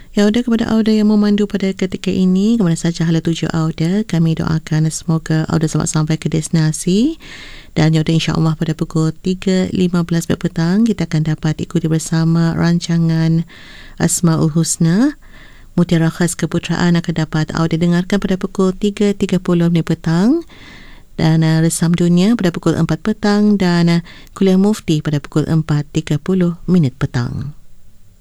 Ya, Auda, kepada Auda yang memandu pada ketika ini, ke mana saja hala tuju Auda, kami doakan semoga Auda selamat sampai ke destinasi. Dan Auda, insya-Allah pada pukul 3.15 petang kita akan dapat ikuti bersama rancangan Asmaul Husna. Mutiara khas keputeraan akan dapat Auda dengarkan pada pukul 3.30 petang. Dan Resam Dunia pada pukul 4 petang dan Kuliah Mufti pada pukul 4.30 petang.